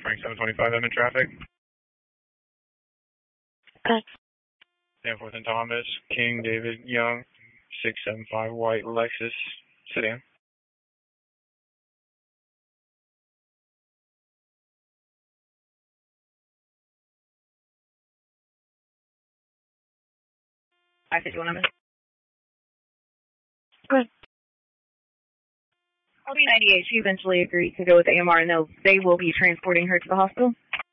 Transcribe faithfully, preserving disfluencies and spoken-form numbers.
Frank seven twenty-five, I'm in traffic. Okay. Danforth and Thomas, King, David, Young, six seven five, white, Lexus, sedan. I said, you want to Good. L B ninety-eight, she eventually agreed to go with A M R, and they'll, they will be transporting her to the hospital.